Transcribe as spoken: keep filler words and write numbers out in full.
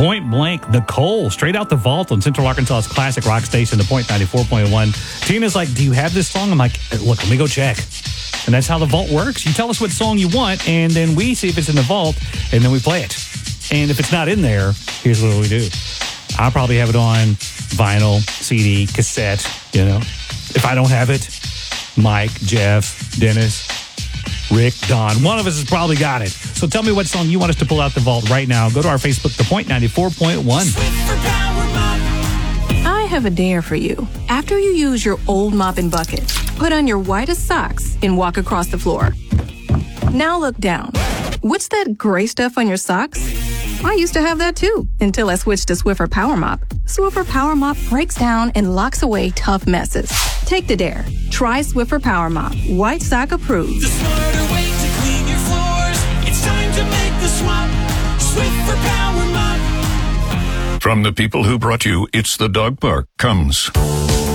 Point Blank, Nicole, straight out the vault on Central Arkansas's classic rock station, The Point ninety-four point one. Tina's like, do you have this song? I'm like, look, let me go check. And that's how the vault works. You tell us what song you want, and then we see if it's in the vault, and then we play it. And if it's not in there, here's what we do. I'll probably have it on vinyl, C D, cassette, you know. If I don't have it, Mike, Jeff, Dennis, Rick, Don, one of us has probably got it. So tell me what song you want us to pull out the vault right now. Go to our Facebook, The Point ninety-four point one. I have a dare for you. After you use your old mop and bucket, put on your whitest socks and walk across the floor. Now look down. What's that gray stuff on your socks? I used to have that too, until I switched to Swiffer Power Mop. Swiffer Power Mop breaks down and locks away tough messes. Take the dare. Try Swiffer Power Mop. White sock approved. The smarter way to clean your floors. It's time to make the swap. Swiffer Power Mop. From the people who brought you It's the Dog Park comes